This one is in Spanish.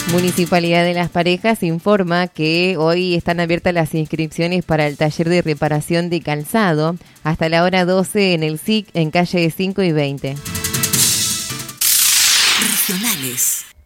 Municipalidad de Las Parejas informa que hoy están abiertas las inscripciones para el taller de reparación de calzado hasta la hora 12 en el SIC en calle 5 y 20. Regionales.